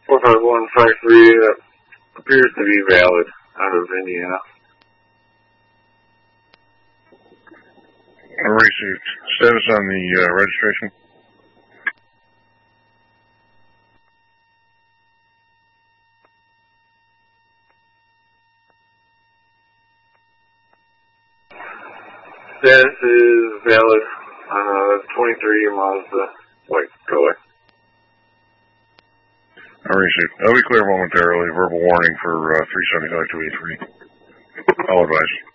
45153 that appears to be valid out of Indiana. I received. Status on the registration? Status is valid on a 23 Mazda white color. I received. I'll be clear momentarily. Verbal warning for 375-283. I'll advise.